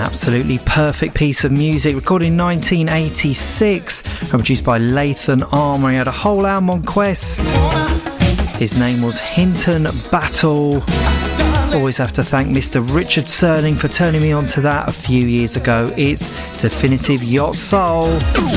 absolutely perfect piece of music, recorded in 1986 and produced by Lathan Armour. He had a whole album on Quest. His name was Hinton Battle. Always have to thank Mr. Richard Serling for turning me on to that a few years ago. It's Definitive Yacht Soul.